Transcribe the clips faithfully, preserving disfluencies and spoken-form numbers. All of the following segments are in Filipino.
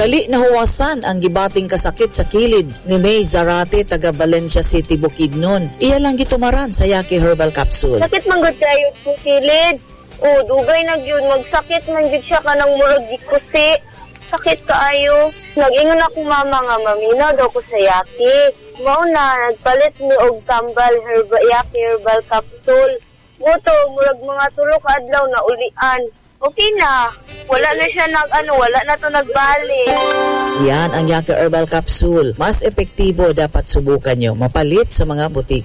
Dali nahuwasan ang gibating kasakit sa kilid ni May Zarate taga Valencia City, Bukidnon. Iya lang gitumaran sa Yaki Herbal Capsule. Sakit man gud kayo sa kilid. O dugay na gyud magsakit man gud siya kanang murag gikusi. Sakit kaayo. Nag-ingon ako mama nga mamina daw ko sa Yaki. Mao na nagpalit mi og tambal herbal Yaki Herbal Capsule. Moto murag mga tulo ka adlaw na ulian. Okay na. Wala na siya nag ano, wala na to nagbalik. Yan ang Yaki Herbal Capsule. Mas epektibo, dapat subukan nyo. Mapalit sa mga butika.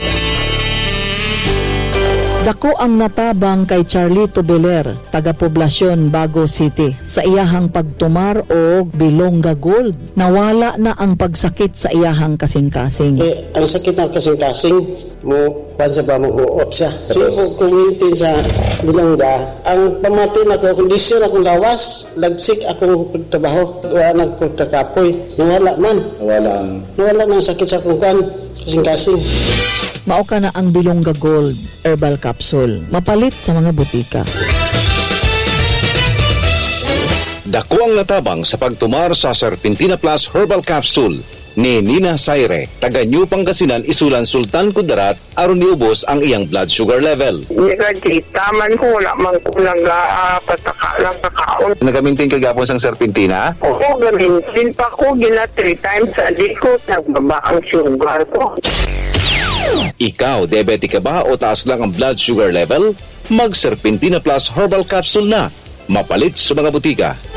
Dako ang natabang kay Charlito Beler, taga-poblasyon Bago City. Sa iyahang pagtumar o Bilonga Gold, nawala na ang pagsakit sa iyahang kasing-kasing. Eh, ang sakit ng kasing-kasing mo, pansa ba mong uot siya. So, kung kumintin sa Bilonga, ang pamatin ako, kondisyon akong lawas, lagsik akong pagtrabaho, wala na akong takapoy. Nawala man. Nawala ang... Nawala na ang sakit sa akong kan, kasing-kasing. Mao ka na ang Bilonga Gold Herbal Capsule. Mapalit sa mga butika. Dako ang natabang sa pagtumar sa Serpentina Plus Herbal Capsule ni Nina Saire, taga New Pangasinan, Isulan, Sultan Kudarat, aron niubos ang iyang blood sugar level. Nagagita man ko, wala man ko lang uh, pataka lang kakaon. Nagamintin kagapon sang Serpentina? Oo, gamintin pa ko, gina three times a day ko, nagbaba ang sugar ko. Ikaw, diabetic ka ba o taas lang ang blood sugar level? Mag Serpentina Plus Herbal Capsule na. Mapalit sa mga butika.